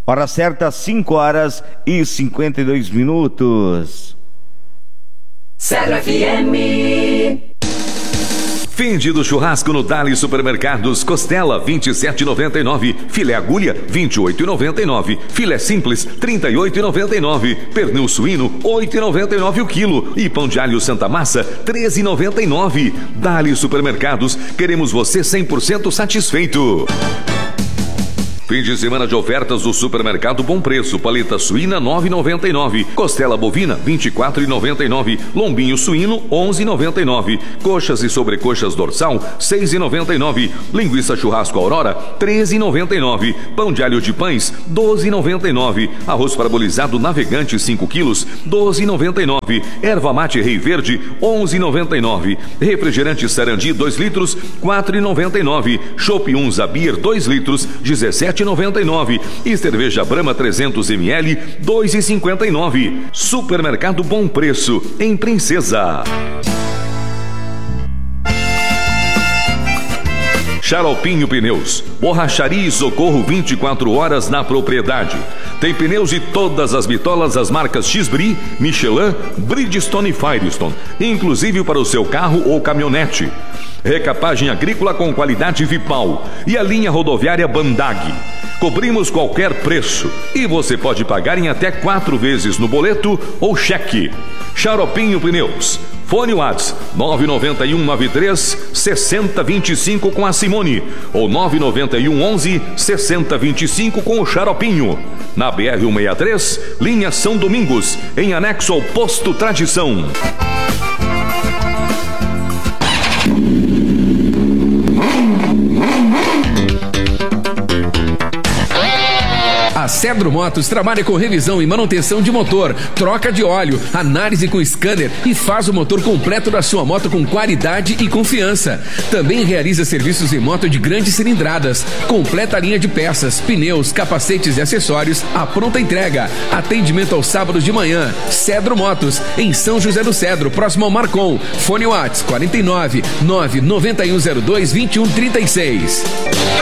Hora certa, 5h52. Cedro FM. Finde do churrasco no Dali Supermercados. Costela, R$ 27,99. Filé agulha, R$ 28,99. Filé simples, R$ 38,99. Pernil suíno, R$ 8,99 o quilo. E pão de alho Santa Massa, R$ 13,99. Dali Supermercados, queremos você 100% satisfeito. Fim de semana de ofertas do Supermercado Bom Preço. Paleta suína, R$ 9,99. Costela bovina, R$ 24,99. Lombinho suíno, R$ 11,99. Coxas e sobrecoxas dorsal, R$ 6,99. Linguiça churrasco Aurora, R$ 13,99. Pão de alho de pães, R$ 12,99. Arroz parabolizado Navegante 5 quilos, R$ 12,99. Erva mate Rei Verde, R$ 11,99. Refrigerante Sarandi 2 litros, R$ 4,99. Chopp Unza Beer 2 litros, R$ 17,99. E cerveja Brahma 300 ml, R$ 2,59. Supermercado Bom Preço, em Princesa. Xaropinho Pneus, borracharia e socorro 24 horas na propriedade. Tem pneus de todas as bitolas, as marcas X-Bri, Michelin, Bridgestone e Firestone, inclusive para o seu carro ou caminhonete. Recapagem agrícola com qualidade Vipal e a linha rodoviária Bandag. Cobrimos qualquer preço e você pode pagar em até 4 vezes no boleto ou cheque. Xaropinho Pneus. Fone Whats 99193-6025 com a Simone ou 99111-6025 com o Xaropinho. Na BR-163, linha São Domingos, em anexo ao Posto Tradição. A Cedro Motos trabalha com revisão e manutenção de motor, troca de óleo, análise com scanner e faz o motor completo da sua moto com qualidade e confiança. Também realiza serviços em moto de grandes cilindradas, completa a linha de peças, pneus, capacetes e acessórios à pronta entrega. Atendimento aos sábados de manhã. Cedro Motos, em São José do Cedro, próximo ao Marcon. Fone Whats 49 99102 2136.